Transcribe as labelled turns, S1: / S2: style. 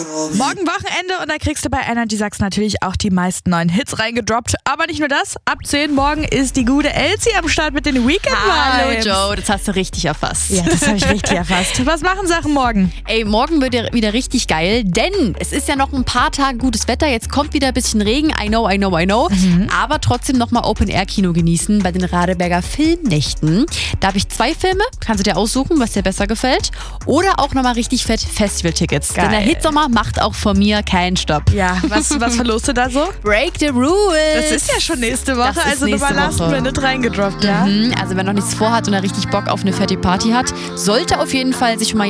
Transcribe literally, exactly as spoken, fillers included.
S1: Morgen Wochenende und da kriegst du bei Energy Sachs natürlich auch die meisten neuen Hits reingedroppt. Aber nicht nur das, ab zehn morgen ist die gute Elsie am Start mit den Weekend Vibes.
S2: Hallo Joe, das hast du richtig erfasst.
S1: Ja, das habe ich richtig erfasst. Was machen Sachen morgen?
S2: Ey, morgen wird ja wieder richtig geil, denn es ist ja noch ein paar Tage gutes Wetter. Jetzt kommt wieder ein bisschen Regen. I know, I know, I know. Mhm. Aber trotzdem nochmal Open-Air-Kino genießen bei den Radeberger Filmnächten. Da habe ich zwei Filme. Kannst du dir aussuchen, was dir besser gefällt. Oder auch nochmal richtig fett Festival-Tickets. Denn der Hitsommer macht auch von mir keinen Stopp.
S1: Ja, was, was verlost du da so?
S2: Break the rules.
S1: Das ist ja schon nächste Woche, also nochmal Last Minute reingedroppt, ja?
S2: Mhm, also wer noch nichts vorhat und er richtig Bock auf eine fette Party hat, sollte auf jeden Fall sich schon mal